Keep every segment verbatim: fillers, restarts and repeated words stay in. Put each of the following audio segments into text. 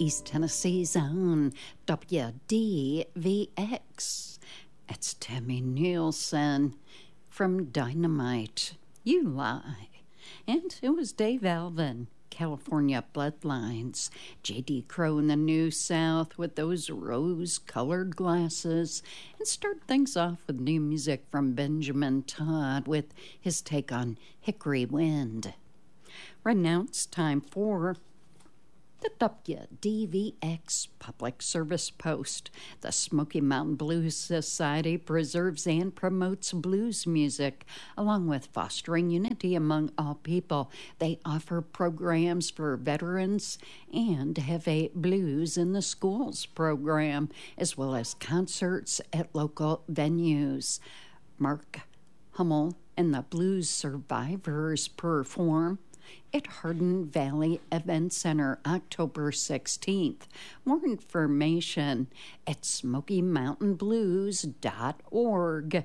East Tennessee's own W D V X. It's Tammy Nielsen from Dynamite, You Lie. And it was Dave Alvin, California Bloodlines, J D Crowe in the New South with those rose-colored glasses, and start things off with new music from Benjamin Todd with his take on Hickory Wind. Right now it's time for the W D V X Public Service Post. The Smoky Mountain Blues Society preserves and promotes blues music, along with fostering unity among all people. They offer programs for veterans and have a Blues in the Schools program, as well as concerts at local venues. Mark Hummel and the Blues Survivors perform at Hardin Valley Event Center, October sixteenth. More information at smoky mountain blues dot org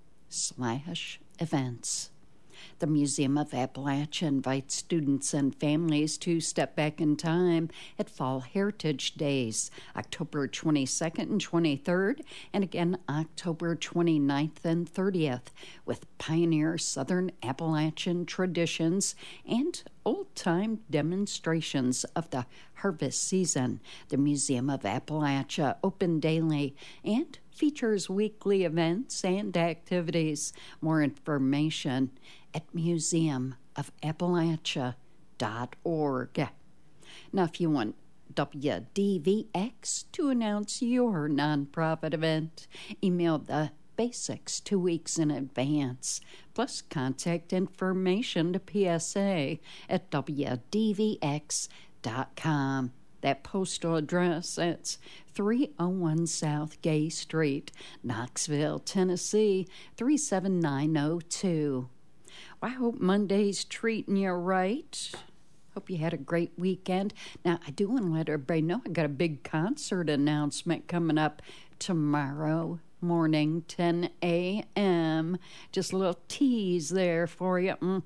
slash events. The Museum of Appalachia invites students and families to step back in time at Fall Heritage Days, October twenty-second and twenty-third, and again October twenty-ninth and thirtieth, with pioneer Southern Appalachian traditions and old-time demonstrations of the harvest season. The Museum of Appalachia open daily and features weekly events and activities. More information at museum of appalachia dot org. Now, if you want W D V X to announce your nonprofit event, email the basics two weeks in advance, plus contact information to P S A at W D V X dot com. That postal address, it's three oh one South Gay Street, Knoxville, Tennessee, three seven nine oh two. Well, I hope Monday's treating you right. Hope you had a great weekend. Now, I do want to let everybody know I got a big concert announcement coming up tomorrow morning, ten a.m. Just a little tease there for you. Mm.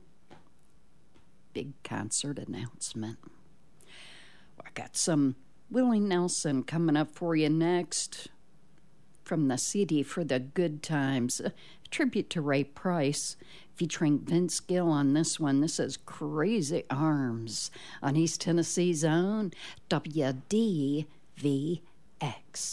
Big concert announcement. I got some Willie Nelson coming up for you next from the C D for the Good Times, a tribute to Ray Price, featuring Vince Gill on this one. This is Crazy Arms on East Tennessee's own W D V X.